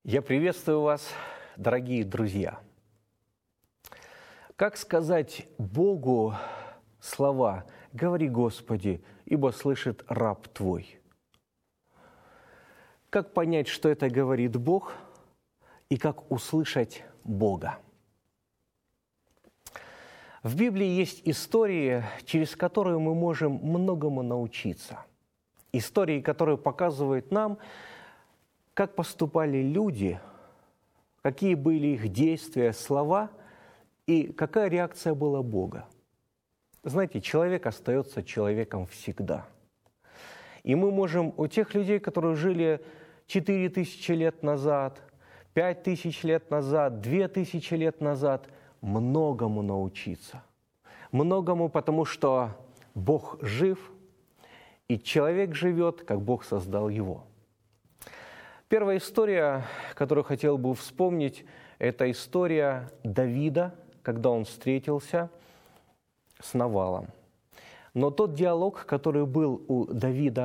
Я приветствую вас, дорогие друзья. Как сказать Богу слова «Говори, Господи, ибо слышит раб Твой»? Как понять, что это говорит Бог, и как услышать Бога? В Библии есть истории, через которые мы можем многому научиться. Истории, которые показывают нам, как поступали люди, какие были их действия, слова и какая реакция была Бога. Знаете, человек остается человеком всегда. И мы можем у тех людей, которые жили 4000 лет назад, 5000 лет назад, 2000 лет назад, многому научиться. Многому, потому что Бог жив, и человек живет, как Бог создал его. Первая история, которую хотел бы вспомнить, это история Давида, когда он встретился с Навалом. Но тот диалог, который был у Давида